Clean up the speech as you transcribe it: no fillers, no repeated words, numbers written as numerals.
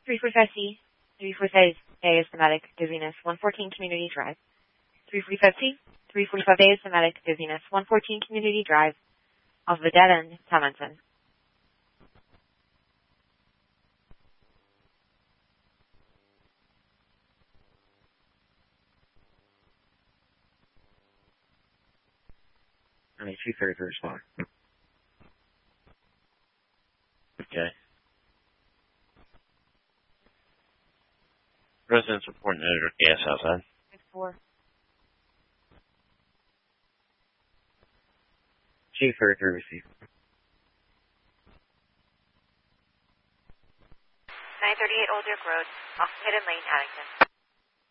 345C, 345A is thematic, dizziness, 114 Community Drive. 345C, 345A is thematic, dizziness, 114 Community Drive, off the dead end, Tomlinson. I mean, 233 respond. Okay. Residents reporting editor gas outside. 6-4. 233 receive. 938 Old York Road, off Hidden Lane, Addington.